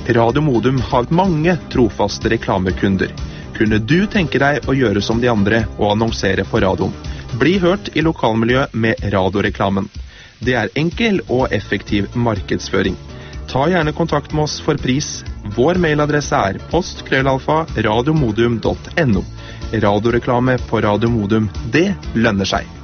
Radio Modum har mange trofaste reklamekunder. Kunne du tenke deg å gjøre som de andre og annonsere på radioen? Bli hørt i lokalmiljøet med radioreklamen. Det er enkel og effektiv markedsføring. Ta gjerne kontakt med oss for pris. Vår mailadresse er post@radiomodum.no. Radioreklame på Radio Modum, det lønner seg.